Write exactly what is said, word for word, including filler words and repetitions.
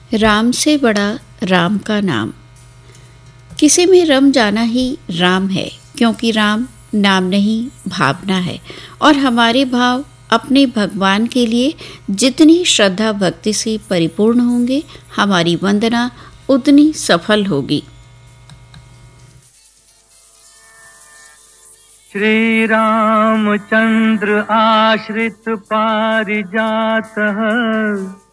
राम से बड़ा राम का नाम। किसी में रम जाना ही राम है, क्योंकि राम नाम नहीं भावना है। और हमारे भाव अपने भगवान के लिए जितनी श्रद्धा भक्ति से परिपूर्ण होंगे, हमारी वंदना उतनी सफल होगी। श्री रामचंद्र आश्रित पारिजातः